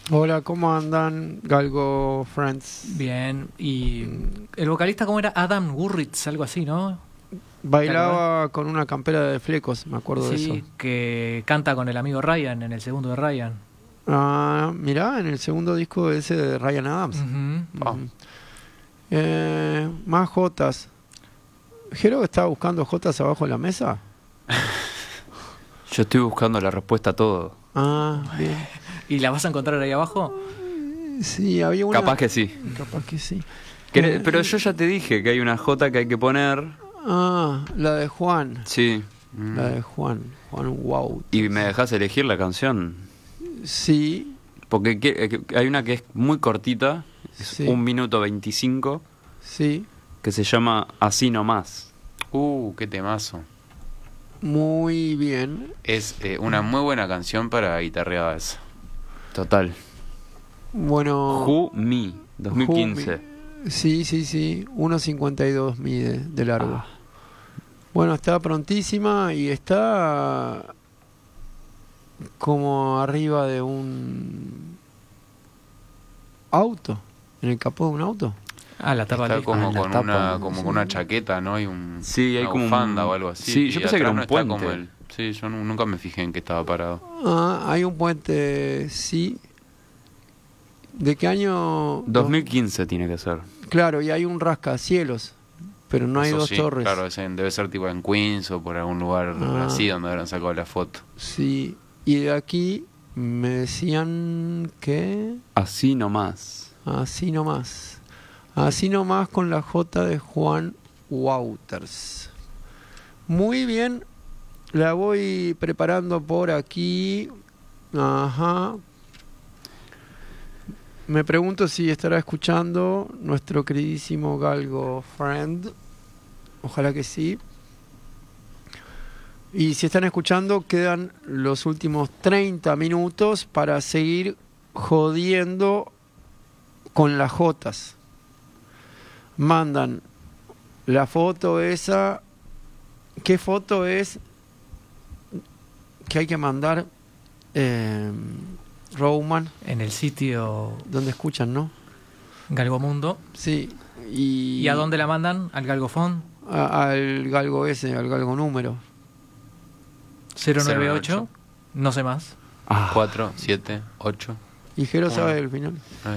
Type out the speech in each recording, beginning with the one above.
Hola, ¿cómo andan, Galgo Friends? Bien, y el vocalista, ¿cómo era? Adam Gurritz, algo así, ¿no? Bailaba con una campera de flecos, me acuerdo de eso. Sí, que canta con el amigo Ryan en el segundo de Ryan. Ah, mirá, en el segundo disco ese de Ryan Adams. Ujú. Ujú. Más jotas. ¿Jero estaba buscando jotas abajo de la mesa? Yo estoy buscando la respuesta a todo. Ah, bien. ¿Y la vas a encontrar ahí abajo? Sí, había una... Capaz que sí. Capaz que sí. Pero yo ya te dije que hay una J que hay que poner. Ah, la de Juan. Sí. La de Juan. Juan Wow. ¿Y me dejas elegir la canción? Sí. Porque hay una que es muy cortita, es Sí. 1 minuto 25, Sí. que se llama Así Nomás. Qué temazo. Muy bien. Es una muy buena canción para guitarreada esa. Total. Bueno... Who Me, 2015. Sí, 1.52 mide de largo. Bueno, está prontísima y está como arriba de un auto, en el capó de un auto. Ah, la tapa Está del como la con tapa, como sí. con una chaqueta, ¿no? Y Sí, hay una como bufanda o algo así. Sí, yo Y pensé que era atrás un no está puente. Sí, yo nunca me fijé en que estaba parado. Ah, hay un puente, sí. ¿De qué año? 2015 tiene que ser. Claro, y hay un rascacielos, pero no hay Eso dos sí, torres. Claro, debe ser tipo en Queens o por algún lugar Ah. así donde habrán sacado la foto. Sí, y de aquí me decían que... Así Nomás. Así nomás. Así nomás con la J de Juan Wouters. Muy bien. La voy preparando por aquí. Ajá. Me pregunto si estará escuchando nuestro queridísimo Galgo Friend. Ojalá que sí. Y si están escuchando, quedan los últimos 30 minutos para seguir jodiendo con las jotas. Mandan la foto esa. ¿Qué foto es que hay que mandar, Roman? En el sitio Donde escuchan, ¿no? Galgomundo. Sí. ¿Y a dónde la mandan? ¿Al Galgofón? Al Galgo ese, al Galgo número. 098. No sé más. 4, 7, 8. Y Jero Uno. sabe el final.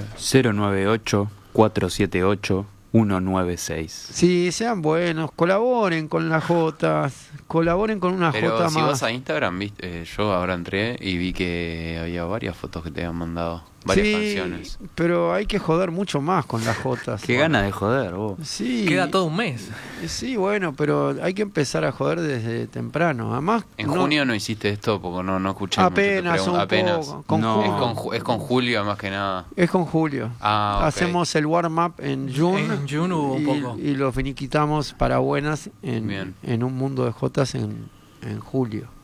098-478-196. Sí, sean buenos, colaboren con las jotas, colaboren con una Pero jota si más. vas a Instagram, yo ahora entré y vi que había varias fotos que te habían mandado. Varias Sí, canciones. pero hay que joder mucho más con las jotas. Qué gana de joder, vos. Sí. Queda todo un mes. Sí, bueno, pero hay que empezar a joder desde temprano. Además, En no- junio no hiciste esto porque no escuché mucho, te apenas pregunto. un Apenas. poco. Con No. Julio. Es con Julio más que nada. Es con Julio. Ah, ok. Hacemos el warm-up en June. En June hubo un poco. Y lo finiquitamos para buenas Bien. en un mundo de jotas en julio.